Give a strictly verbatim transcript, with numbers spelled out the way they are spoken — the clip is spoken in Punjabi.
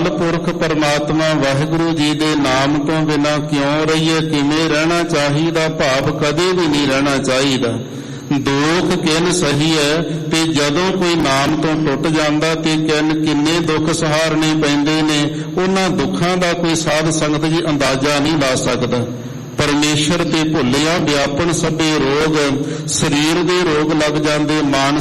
ਅਕਾਲ ਪੁਰਖ ਪਰਮਾਤਮਾ ਵਾਹਿਗੁਰੂ ਜੀ ਦੇ ਨਾਮ ਤੋਂ ਬਿਨਾਂ ਕਿਉਂ ਰਹੀਏ, ਕਿਵੇਂ ਰਹਿਣਾ ਚਾਹੀਦਾ, ਭਾਵ ਕਦੇ ਵੀ ਨਹੀਂ ਰਹਿਣਾ ਚਾਹੀਦਾ। ਦੁੱਖ ਕਿੰਨ ਸਹੀ ਹੈ, ਤੇ ਜਦੋਂ ਕੋਈ ਨਾਮ ਤੋਂ ਟੁੱਟ ਜਾਂਦਾ ਤੇ ਕਿੰਨ ਕਿੰਨੇ ਦੁੱਖ ਸਹਾਰਨੇ ਪੈਂਦੇ ਨੇ। ਉਹਨਾਂ ਦੁੱਖਾਂ ਦਾ ਕੋਈ ਸਾਧ ਸੰਗਤ ਜੀ ਅੰਦਾਜ਼ਾ ਨਹੀਂ ਲਾ ਸਕਦਾ। ਪਰਮੇਸ਼ਰ ਤੇ ਭੁੱਲਿਆ ਵਿਆਪਨ ਸਭੇ ਰੋਗ, ਸਰੀਰ ਦੇ ਰੋਗ ਲੱਗ ਜਾਂਦੇ, ਮਾਨਸਿਕ